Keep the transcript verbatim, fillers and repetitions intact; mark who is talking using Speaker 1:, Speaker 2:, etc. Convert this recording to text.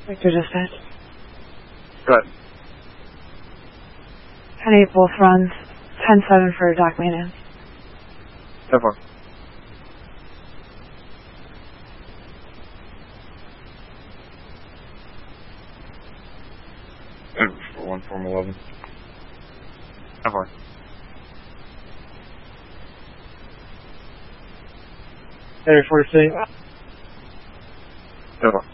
Speaker 1: Victor dispatch.
Speaker 2: Go ahead.
Speaker 1: ten eight both runs. ten seven for dock maintenance.
Speaker 2: ten four. one form eleven. ten four.
Speaker 1: Area forty-six.
Speaker 2: ten four.